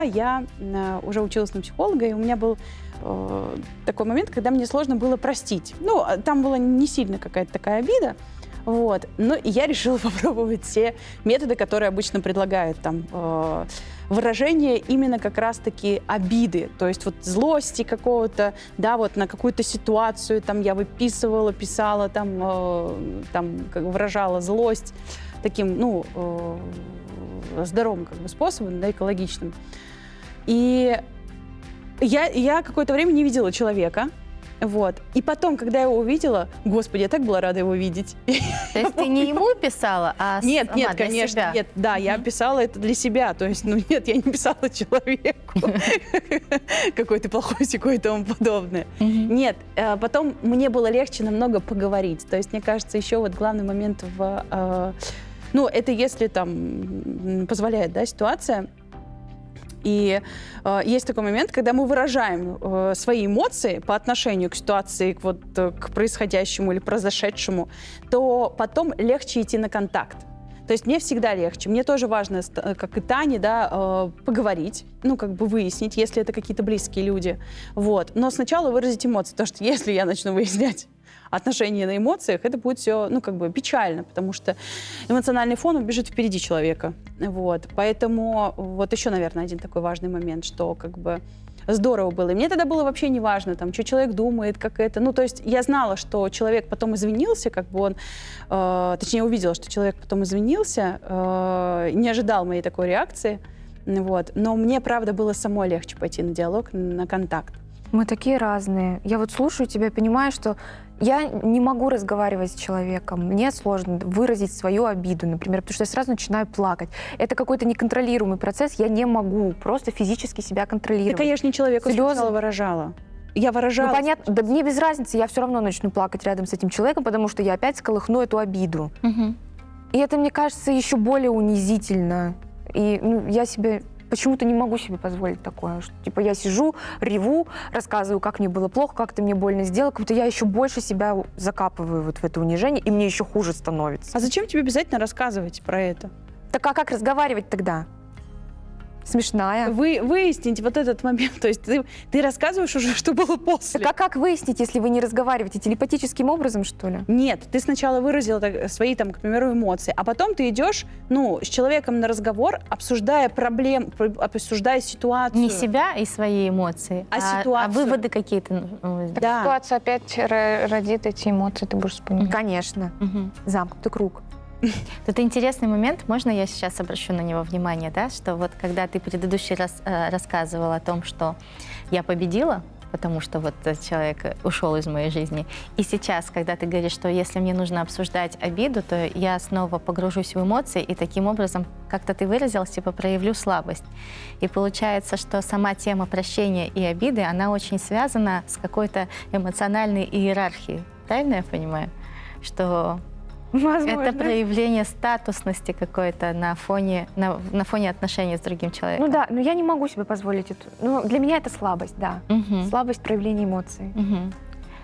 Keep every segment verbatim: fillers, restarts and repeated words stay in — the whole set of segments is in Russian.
Я э, уже училась на психолога, и у меня был э, такой момент, когда мне сложно было простить. Ну, там была не сильно какая-то такая обида, вот. Но я решила попробовать все методы, которые обычно предлагают там э, выражение именно как раз-таки обиды, то есть вот злости какого-то, да, вот на какую-то ситуацию, там я выписывала, писала, там, э, там как бы выражала злость таким, ну, э, здоровым как бы способом, да, экологичным. И я, я какое-то время не видела человека, вот. И потом, когда я его увидела, господи, я так была рада его видеть. То есть ты не ему писала, а нет, сама нет, для конечно, себя? нет, да, mm-hmm. я писала это для себя, то есть, ну нет, я не писала человеку, какой ты плохой, секой и тому подобное. Нет, потом мне было легче намного поговорить, то есть, мне кажется, еще вот главный момент в, ну, это если там позволяет, да, ситуация. И э, есть такой момент, когда мы выражаем э, свои эмоции по отношению к ситуации, к, вот, к происходящему или произошедшему, то потом легче идти на контакт. То есть мне всегда легче. Мне тоже важно, как и Тане, да, э, поговорить, ну, как бы выяснить, если это какие-то близкие люди. Вот. Но сначала выразить эмоции, потому что если я начну выяснять отношения на эмоциях, это будет все, ну, как бы печально, потому что эмоциональный фон убежит впереди человека. Вот. Поэтому вот еще, наверное, один такой важный момент, что как бы здорово было. И мне тогда было вообще не важно, там, что человек думает, как это. Ну, то есть я знала, что человек потом извинился, как бы он, э, точнее, увидела, что человек потом извинился, э, не ожидал моей такой реакции. Вот. Но мне, правда, было самой легче пойти на диалог, на контакт. Мы такие разные. Я вот слушаю тебя и понимаю, что я не могу разговаривать с человеком. Мне сложно выразить свою обиду, например, потому что я сразу начинаю плакать. Это какой-то неконтролируемый процесс. Я не могу просто физически себя контролировать. Да, конечно, человеку сначала выражала. Я выражала. Ну, понятно, да мне без разницы, я все равно начну плакать рядом с этим человеком, потому что я опять сколыхну эту обиду. Угу. И это, мне кажется, еще более унизительно. И ну, я себе... Почему-то не могу себе позволить такое, что типа я сижу, реву, рассказываю, как мне было плохо, как ты мне больно сделал, как будто я еще больше себя закапываю вот в это унижение, и мне еще хуже становится. А зачем тебе обязательно рассказывать про это? Так а как разговаривать тогда? Смешная. Вы выясните вот этот момент, то есть ты, ты рассказываешь уже, что было после. Так а как выяснить, если вы не разговариваете? Телепатическим образом, что ли? Нет, ты сначала выразила так, свои, там, к примеру, эмоции, а потом ты идешь, ну, с человеком на разговор, обсуждая проблем, обсуждая ситуацию. Не себя и свои эмоции, а, а, ситуацию. а выводы какие-то. Так да. ситуация опять родит эти эмоции, ты будешь вспоминать. Конечно. Угу. Замкнутый круг. Тут интересный момент, можно я сейчас обращу на него внимание, да, что вот когда ты предыдущий раз э, рассказывала о том, что я победила, потому что вот человек ушел из моей жизни, и сейчас, когда ты говоришь, что если мне нужно обсуждать обиду, то я снова погружусь в эмоции, и таким образом, как-то ты выразилась, типа проявлю слабость. И получается, что сама тема прощения и обиды, она очень связана с какой-то эмоциональной иерархией. Правильно я понимаю? Что... Возможно. Это проявление статусности какой-то на фоне, на, на фоне отношений с другим человеком. Ну да, но я не могу себе позволить это. Ну, для меня это слабость, да. Угу. Слабость проявления эмоций. Угу.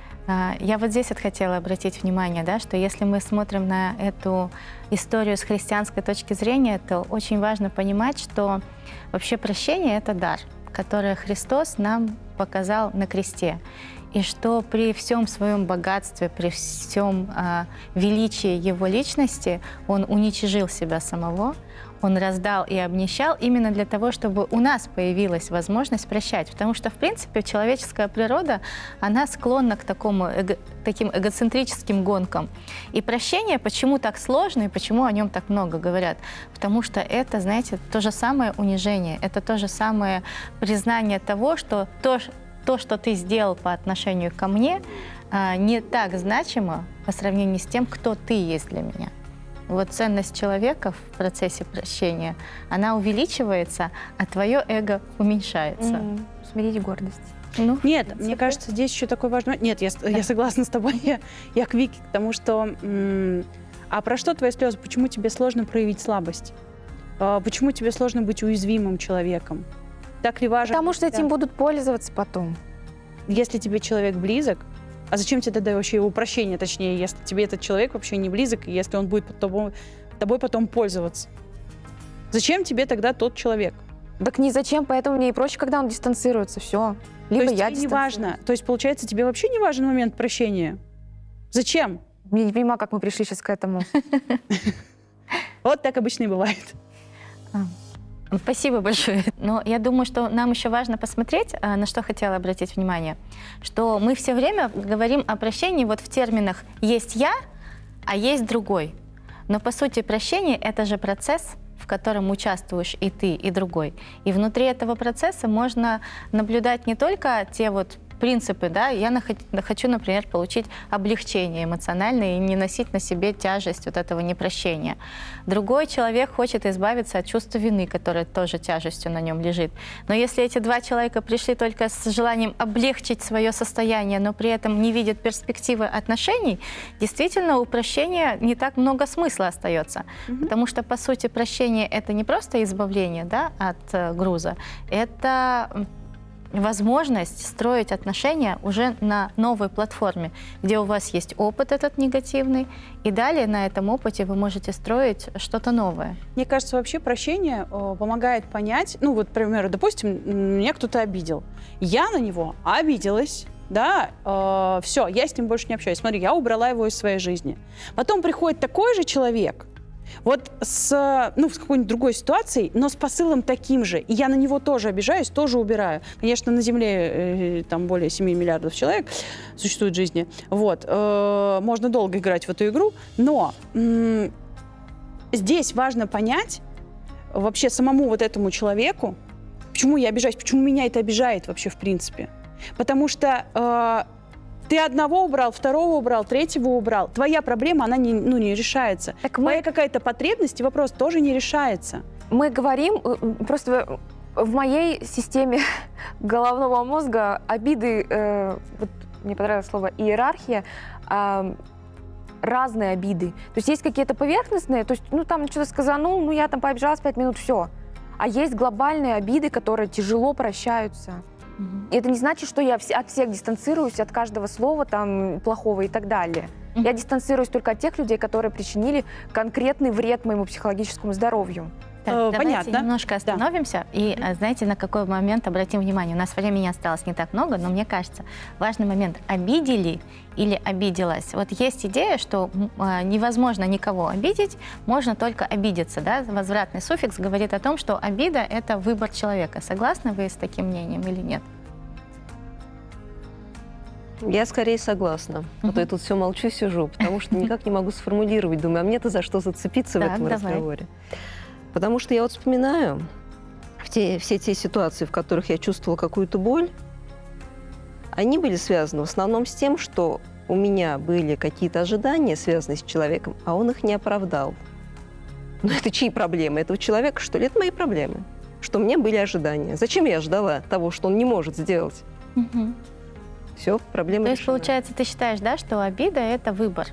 А, я вот здесь вот хотела обратить внимание, да, что если мы смотрим на эту историю с христианской точки зрения, то очень важно понимать, что вообще прощение — это дар, который Христос нам показал на кресте. И что при всем своем богатстве, при всем а, величии его личности, он уничижил себя самого, он раздал и обнищал именно для того, чтобы у нас появилась возможность прощать. Потому что, в принципе, человеческая природа, она склонна к такому, эго, таким эгоцентрическим гонкам. И прощение почему так сложно и почему о нем так много говорят? Потому что это, знаете, то же самое унижение, это то же самое признание того, что то, то, что ты сделал по отношению ко мне, не так значимо по сравнению с тем, кто ты есть для меня. Вот ценность человека в процессе прощения, она увеличивается, а твое эго уменьшается. Mm-hmm. Смирить гордость. Ну, Нет, мне кажется, здесь еще такой важный... Нет, я, да. я согласна с тобой, я, я к Вике, потому что... М- а про что твои слезы? Почему тебе сложно проявить слабость? А, почему тебе сложно быть уязвимым человеком? Так ли важно? Потому что этим будут пользоваться потом. Если тебе человек близок, а зачем тебе тогда вообще его прощение, точнее, если тебе этот человек вообще не близок, и если он будет тобой, тобой потом пользоваться? Зачем тебе тогда тот человек? Так ни зачем, поэтому мне и проще, когда он дистанцируется, все. Либо То есть я тебе не важно. То есть, получается, тебе вообще не важен момент прощения? Зачем? Я не понимаю, как мы пришли сейчас к этому. Вот так обычно и бывает. Спасибо большое. Но я думаю, что нам еще важно посмотреть, на что хотела обратить внимание, что мы все время говорим о прощении вот в терминах «есть я», а «есть другой». Но по сути прощение — это же процесс, в котором участвуешь и ты, и другой. И внутри этого процесса можно наблюдать не только те вот принципы, да, я нах- хочу, например, получить облегчение эмоциональное и не носить на себе тяжесть вот этого непрощения. Другой человек хочет избавиться от чувства вины, которое тоже тяжестью на нем лежит. Но если эти два человека пришли только с желанием облегчить свое состояние, но при этом не видят перспективы отношений, действительно у прощения не так много смысла остается. Mm-hmm. Потому что, по сути, прощение — это не просто избавление, да, от э, груза, это возможность строить отношения уже на новой платформе, где у вас есть опыт этот негативный, и далее на этом опыте вы можете строить что-то новое. Мне кажется, вообще прощение э, помогает понять, ну вот, к примеру, допустим, меня кто-то обидел. Я на него обиделась, да, э, все, я с ним больше не общаюсь. Смотри, я убрала его из своей жизни. Потом приходит такой же человек, вот с, ну, с какой-нибудь другой ситуацией, но с посылом таким же. И я на него тоже обижаюсь, тоже убираю. Конечно, на Земле э, там более семи миллиардов человек существует в жизни. Вот. Э, можно долго играть в эту игру, но э, здесь важно понять вообще самому вот этому человеку, почему я обижаюсь, почему меня это обижает вообще в принципе. Потому что э, ты одного убрал, второго убрал, третьего убрал. Твоя проблема, она не, ну, не решается. Так Твоя мы... какая-то потребность и вопрос тоже не решается. Мы говорим, просто в моей системе головного мозга обиды, э, вот мне понравилось слово иерархия, э, разные обиды. То есть есть какие-то поверхностные, то есть, ну, там что-то сказанул, ну, я там пообижалась пять минут, все. А есть глобальные обиды, которые тяжело прощаются. И это не значит, что я от всех дистанцируюсь, от каждого слова там плохого и так далее. Mm-hmm. Я дистанцируюсь только от тех людей, которые причинили конкретный вред моему психологическому здоровью. Так, э, давайте понятно. немножко остановимся да. и, знаете, на какой момент обратим внимание. У нас времени осталось не так много, но мне кажется, важный момент. Обидели или обиделась? Вот есть идея, что э, невозможно никого обидеть, можно только обидеться. Да? Возвратный суффикс говорит о том, что обида — это выбор человека. Согласны вы с таким мнением или нет? Я скорее согласна. Uh-huh. А то я тут все молчу, сижу, потому что никак не могу сформулировать. Думаю, а мне-то за что зацепиться в этом разговоре? Потому что я вот вспоминаю те, все те ситуации, в которых я чувствовала какую-то боль, они были связаны в основном с тем, что у меня были какие-то ожидания, связанные с человеком, а он их не оправдал. Но это чьи проблемы? Этого человека, что ли? Это мои проблемы. Что у меня были ожидания. Зачем я ждала того, что он не может сделать? Uh-huh. Все, проблема То решена. есть, получается, ты считаешь, да, что обида — это выбор?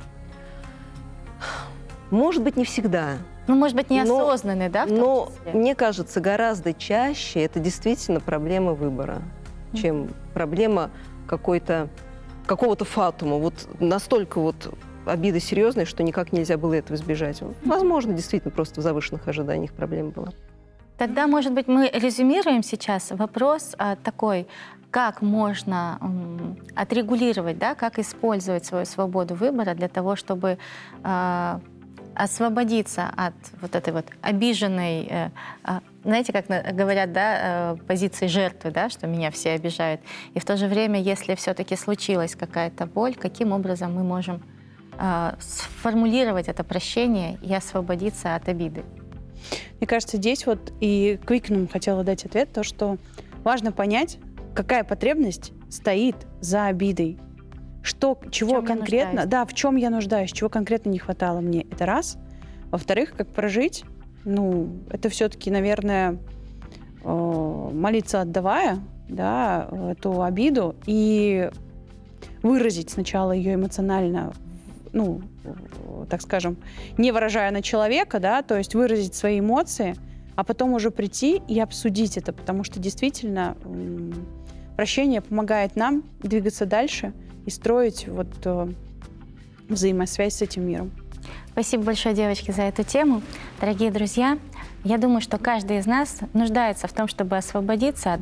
Может быть, не всегда. Ну, может быть, неосознанный, но, да, в том но, числе? мне кажется, гораздо чаще это действительно проблема выбора, mm-hmm. чем проблема какой-то, какого-то фатума. Вот настолько вот обида серьезная, что никак нельзя было этого избежать. Возможно, действительно, просто в завышенных ожиданиях проблема была. Тогда, может быть, мы резюмируем сейчас вопрос а, такой, как можно м, отрегулировать, да, как использовать свою свободу выбора для того, чтобы а, освободиться от вот этой вот обиженной, э, э, знаете, как говорят, да, э, позиции жертвы, да, что меня все обижают. И в то же время, если все-таки случилась какая-то боль, каким образом мы можем э, сформулировать это прощение и освободиться от обиды? Мне кажется, здесь вот и Квикнум хотела дать ответ, то, что важно понять, какая потребность стоит за обидой. Что, чего конкретно, да, в чем я нуждаюсь, чего конкретно не хватало мне, это раз. Во-вторых, как прожить, ну, это все-таки, наверное, молиться отдавая, да, эту обиду и выразить сначала ее эмоционально, ну, так скажем, не выражая на человека, да, то есть выразить свои эмоции, а потом уже прийти и обсудить это, потому что действительно прощение помогает нам двигаться дальше и строить вот э, взаимосвязь с этим миром. Спасибо большое, девочки, за эту тему. Дорогие друзья, Я думаю, что каждый из нас нуждается в том, чтобы освободиться от